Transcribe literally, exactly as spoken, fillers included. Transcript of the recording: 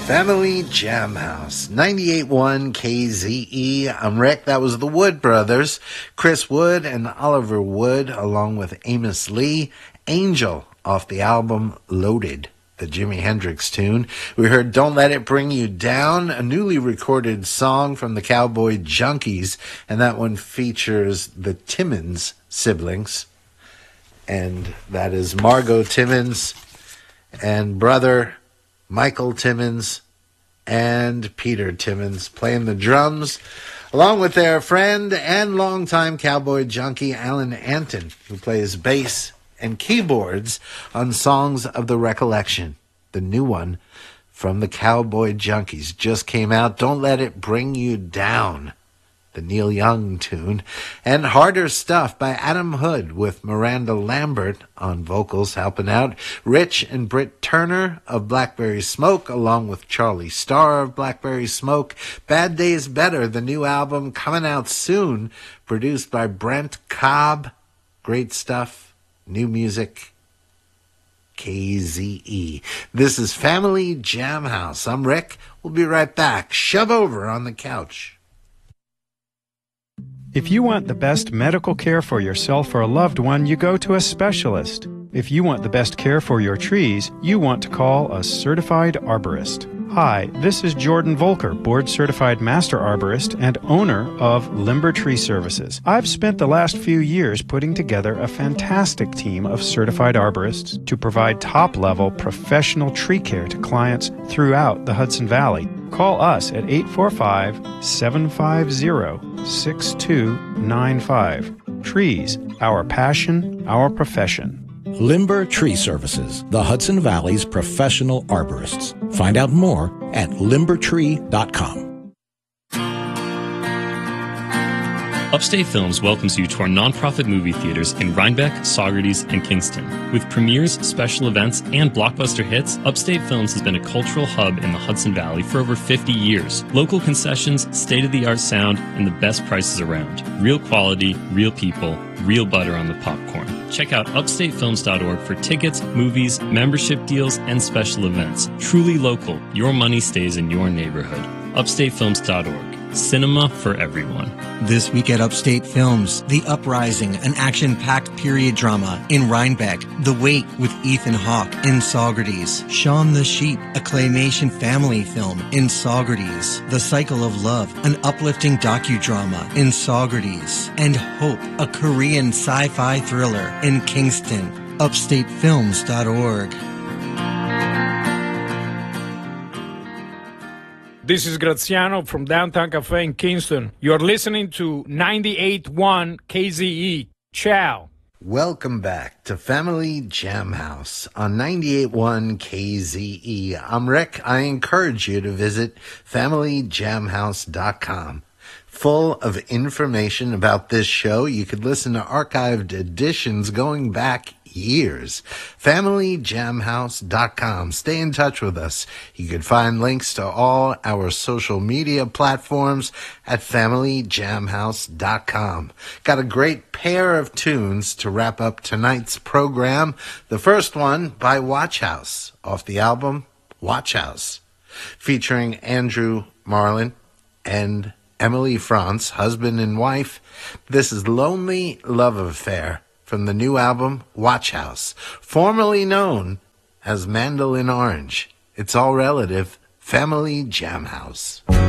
Family Jam House, ninety-eight point one K Z E. I'm Rick. That was the Wood Brothers, Chris Wood and Oliver Wood, along with Amos Lee. Angel off the album Loaded, the Jimi Hendrix tune. We heard Don't Let It Bring You Down, a newly recorded song from the Cowboy Junkies, and that one features the Timmons siblings. And that is Margot Timmons and brother Michael Timmons and Peter Timmons playing the drums, along with their friend and longtime cowboy junkie Alan Anton, who plays bass and keyboards on Songs of the Recollection. The new one from the Cowboy Junkies just came out, Don't Let It Bring You Down, the Neil Young tune, and Harder Stuff by Adam Hood with Miranda Lambert on vocals helping out, Rich and Britt Turner of Blackberry Smoke along with Charlie Starr of Blackberry Smoke, Bad Days Better, the new album coming out soon, produced by Brent Cobb. Great stuff, new music, K Z E. This is Family Jam House. I'm Rick. We'll be right back. Shove over on the couch. If you want the best medical care for yourself or a loved one, you go to a specialist. If you want the best care for your trees, you want to call a certified arborist. Hi, this is Jordan Volker, board-certified master arborist and owner of Limber Tree Services. I've spent the last few years putting together a fantastic team of certified arborists to provide top-level professional tree care to clients throughout the Hudson Valley. Call us at eight four five, seven five zero, six two nine five. Trees, our passion, our profession. Limber Tree Services, the Hudson Valley's professional arborists. Find out more at limber tree dot com. Upstate Films welcomes you to our nonprofit movie theaters in Rhinebeck, Saugerties, and Kingston. With premieres, special events, and blockbuster hits, Upstate Films has been a cultural hub in the Hudson Valley for over fifty years. Local concessions, state-of-the-art sound, and the best prices around. Real quality, real people, real butter on the popcorn. Check out upstate films dot org for tickets, movies, membership deals, and special events. Truly local, your money stays in your neighborhood. upstate films dot org. Cinema for everyone. This week at Upstate Films, The Uprising, an action-packed period drama in Rhinebeck, The Wait with Ethan Hawke in Saugerties, Shaun the Sheep, a claymation family film in Saugerties, The Cycle of Love, an uplifting docudrama in Saugerties, and Hope, a Korean sci-fi thriller in Kingston. upstate films dot org. This is Graziano from Downtown Cafe in Kingston. You're listening to ninety-eight point one K Z E. Ciao. Welcome back to Family Jam House on ninety-eight point one K Z E. I'm Rick. I encourage you to visit family jam house dot com. Full of information about this show. You could listen to archived editions going back years. family jam house dot com. Stay in touch with us. You can find links to all our social media platforms at family jam house dot com. Got a great pair of tunes to wrap up tonight's program. The first one by Watch House off the album Watch House, featuring Andrew Marlin and Emily France, husband and wife. This is Lonely Love Affair from the new album Watch House, formerly known as Mandolin Orange. It's all relative. Family Jam House.